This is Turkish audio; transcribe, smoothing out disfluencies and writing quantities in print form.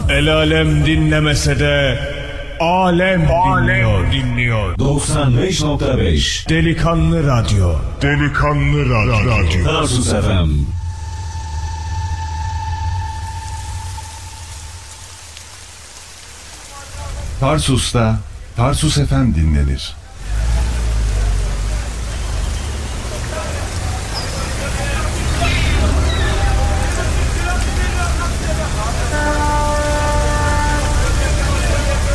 El alem dinlemese de alem dinliyor. 95.5 Delikanlı Radyo. Delikanlı Radyo. Tarsus FM. Tarsus'ta Tarsus FM dinlenir.